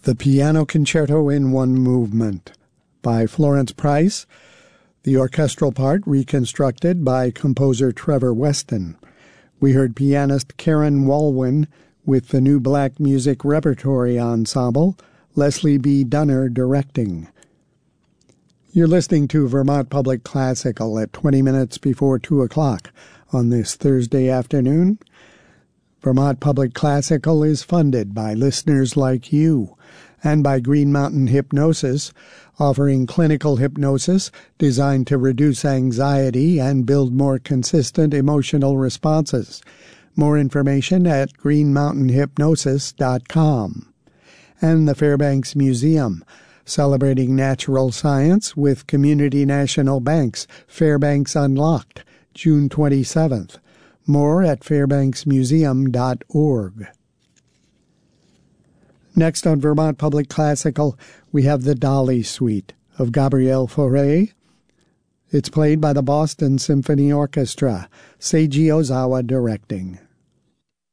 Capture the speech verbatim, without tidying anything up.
The Piano Concerto in One Movement by Florence Price, the orchestral part reconstructed by composer Trevor Weston. We heard pianist Karen Walwyn with the New Black Music Repertory Ensemble, Leslie B. Dunner directing. You're listening to Vermont Public Classical at twenty minutes before two o'clock on this Thursday afternoon. Vermont Public Classical is funded by listeners like you and by Green Mountain Hypnosis, offering clinical hypnosis designed to reduce anxiety and build more consistent emotional responses. More information at green mountain hypnosis dot com. And the Fairbanks Museum, celebrating natural science with Community National Bank's Fairbanks Unlocked, June twenty-seventh. More at fairbanks museum dot org. Next on Vermont Public Classical, we have the Dolly Suite of Gabriel Fauré. It's played by the Boston Symphony Orchestra, Seiji Ozawa directing.